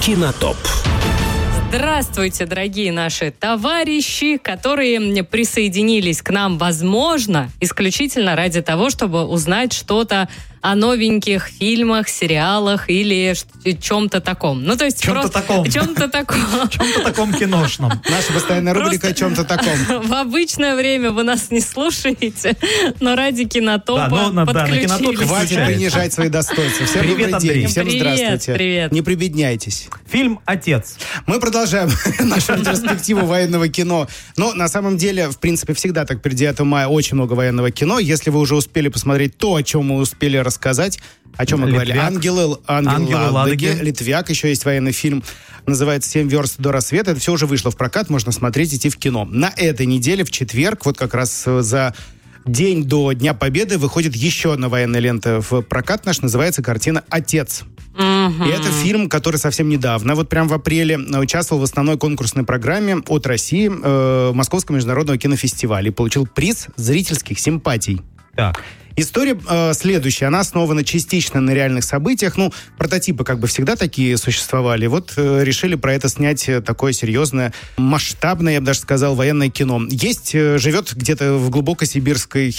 Кинотоп. Здравствуйте, дорогие наши товарищи, которые присоединились к нам, возможно, исключительно ради того, чтобы узнать что-то о новеньких фильмах, сериалах или чем-то таком. Ну, то есть чем-то таком. Чем-то таком. Чем-то таком киношном. Наша постоянная рубрика «О чем-то таком». В обычное время вы нас не слушаете, но ради кинотопа подключились. на кинотопе Хватит принижать свои достоинства. Всем Привет, добрый день. Андрей. Всем здравствуйте. Привет. Не прибедняйтесь. Фильм «Отец». Мы продолжаем нашу ретроспективу военного кино. Но на самом деле, в принципе, всегда так перед 9 мая очень много военного кино. Если вы уже успели посмотреть то, о чем мы успели рассказать, о чем мы говорили. «Ангелы Ладоги», «Литвяк», еще есть военный фильм, называется «7 верст до рассвета». Это все уже вышло в прокат, можно смотреть, идти в кино. На этой неделе, в четверг, вот как раз за день до Дня Победы, выходит еще одна военная лента в прокат наш, называется картина «Отец». И это фильм, который совсем недавно, вот прям в апреле, участвовал в основной конкурсной программе от России Московского международного кинофестиваля и получил приз зрительских симпатий. Так. История следующая. Она основана частично на реальных событиях. Ну, прототипы как бы всегда такие существовали. Вот решили про это снять такое серьезное, масштабное, я бы даже сказал, военное кино. Живет где-то в глубокой сибирской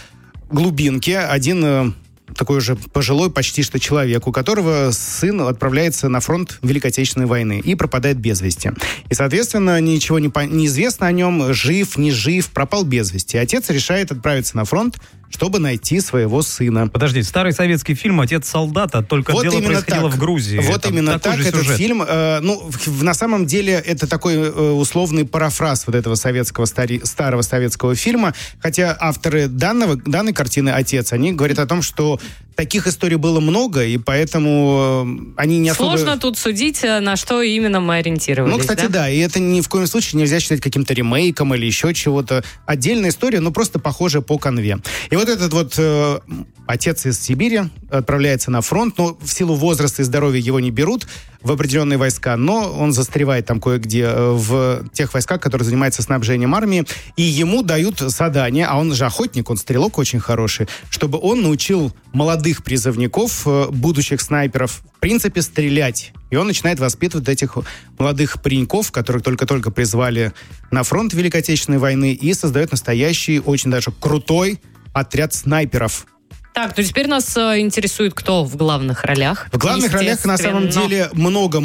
глубинке один такой уже пожилой почти что человек, у которого сын отправляется на фронт Великой Отечественной войны и пропадает без вести. И, соответственно, ничего не известно о нем, жив, не жив, пропал без вести. Отец решает отправиться на фронт, чтобы найти своего сына. Подожди, старый советский фильм «Отец солдата», только вот дело происходило в Грузии. Вот там именно так этот фильм. На самом деле, это такой условный парафраз вот этого старого советского фильма. Хотя авторы данной картины «Отец», они говорят о том, что таких историй было много, и поэтому они не особо... Сложно тут судить, на что именно мы ориентировались. Ну, кстати, да, и это ни в коем случае нельзя считать каким-то ремейком или еще чего-то. Отдельная история, но просто похожая по канве. И вот этот вот отец из Сибири отправляется на фронт, но в силу возраста и здоровья его не берут в определенные войска, но он застревает там кое-где в тех войсках, которые занимаются снабжением армии, и ему дают задание, а он же охотник, он стрелок очень хороший, чтобы он научил молодых призывников, будущих снайперов, в принципе, стрелять. И он начинает воспитывать этих молодых пареньков, которых только-только призвали на фронт Великой Отечественной войны, и создает настоящий, очень даже крутой отряд снайперов. Так, ну теперь нас интересует, кто в главных ролях. В главных ролях, на самом деле, много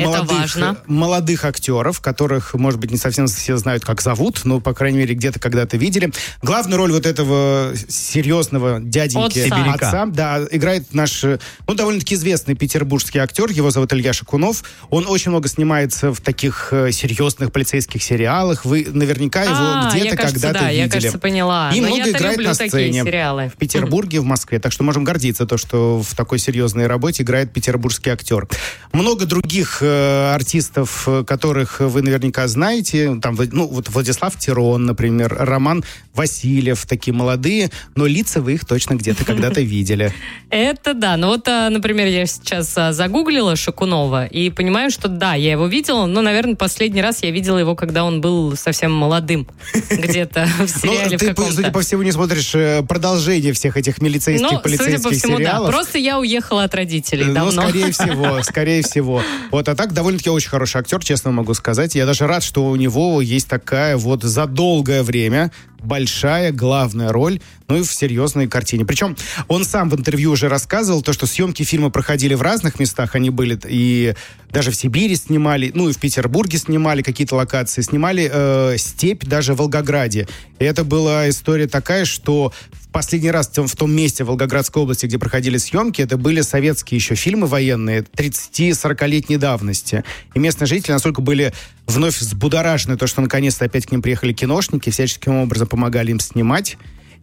молодых актеров, которых, может быть, не совсем все знают, как зовут, но, по крайней мере, где-то когда-то видели. Главную роль вот этого серьезного дяденьки отца, да, играет наш, довольно-таки известный петербургский актер, его зовут Илья Шакунов. Он очень много снимается в таких серьезных полицейских сериалах. Вы наверняка его где-то когда-то видели. Я, кажется, поняла. И много играет на сцене в Петербурге, в Москве. Так что можем гордиться, что в такой серьезной работе играет петербургский актер. Много других артистов, которых вы наверняка знаете. Там, вот Владислав Терон, например, Роман Васильев, такие молодые, но лица вы их точно где-то когда-то видели. Это да. Ну вот, например, я сейчас загуглила Шакунова и понимаю, что да, я его видела, но, наверное, последний раз я видела его, когда он был совсем молодым. Где-то в сериале каком-то. Ты, судя по всему, не смотришь продолжение всех этих полицейских судя по всему, сериалов. Да. Просто я уехала от родителей давно. Скорее всего. Вот, а так довольно-таки очень хороший актер, честно могу сказать. Я даже рад, что у него есть такая вот за долгое время большая главная роль, и в серьезной картине. Причем он сам в интервью уже рассказывал, что съемки фильма проходили в разных местах, они были и даже в Сибири снимали, и в Петербурге снимали какие-то локации, снимали степь даже в Волгограде. И это была история такая, что в последний раз в том месте в Волгоградской области, где проходили съемки, это были советские еще фильмы военные 30-40-летней давности. И местные жители настолько были вновь взбудоражены, что наконец-то опять к ним приехали киношники, всяческим образом помогали им снимать.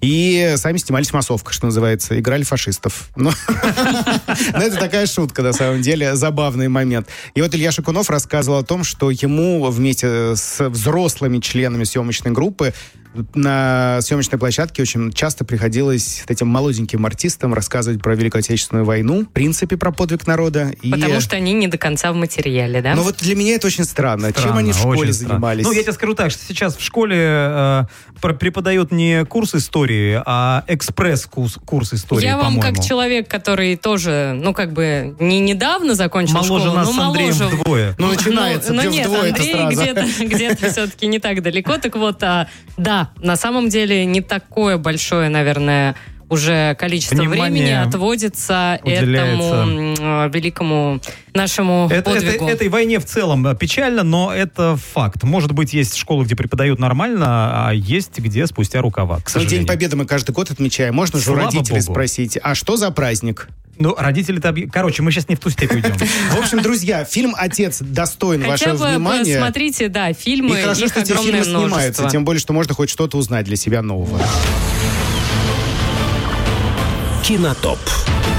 И сами снимались в массовках, что называется. Играли фашистов. Но это такая шутка, на самом деле. Забавный момент. И вот Илья Шакунов рассказывал о том, что ему вместе с взрослыми членами съемочной группы на съемочной площадке очень часто приходилось этим молоденьким артистам рассказывать про Великую Отечественную войну, в принципе, про подвиг народа. Потому что они не до конца в материале, да? Ну вот для меня это очень странно. Чем они в школе занимались? Ну, я тебе скажу так, что сейчас в школе преподают не курс истории, а экспресс-курс истории, Я вам, по-моему. как человек, который тоже, не недавно закончил моложе школу, нас с Андреем вдвое. Ну, начинается нет, вдвое Андрей сразу. где-то все-таки не так далеко. Так вот, да, на самом деле не такое большое, наверное, уже количество времени отводится этому великому нашему подвигу. Этой войне в целом печально, но это факт. Может быть, есть школы, где преподают нормально, а есть где спустя рукава, к сожалению. День Победы мы каждый год отмечаем. Можно же у родителей спросить, а что за праздник? Ну, родители-то... Короче, мы сейчас не в ту степь уйдем. В общем, друзья, фильм «Отец» достоин вашего внимания. Хотя бы посмотрите, да, фильмы, и хорошо, их что эти огромное фильмы снимаются, множество. тем более, что можно хоть что-то узнать для себя нового. Кинотоп.